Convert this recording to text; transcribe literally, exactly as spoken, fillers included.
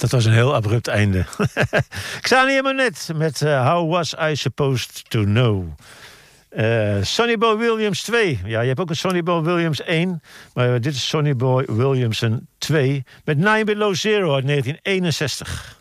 Dat was een heel abrupt einde. Xavier Monet met uh, How Was I Supposed to Know. Uh, Sonny Boy Williams twee. Ja, je hebt ook een Sonny Boy Williams één. Maar uh, dit is Sonny Boy Williams twee. Met Nine Below Zero uit negentien eenenzestig.